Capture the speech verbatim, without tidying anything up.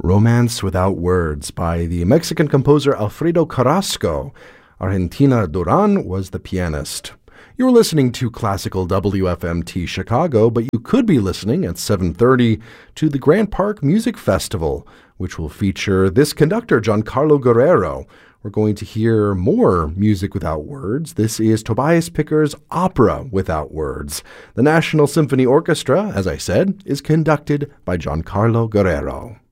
Romance Without Words by the Mexican composer Alfredo Carrasco. Argentina Duran was the pianist. You're listening to Classical W F M T Chicago, but you could be listening at seven thirty to the Grant Park Music Festival, which will feature this conductor, Giancarlo Guerrero. We're going to hear more music without words. This is Tobias Picker's Opera Without Words. The National Symphony Orchestra, as I said, is conducted by Giancarlo Guerrero.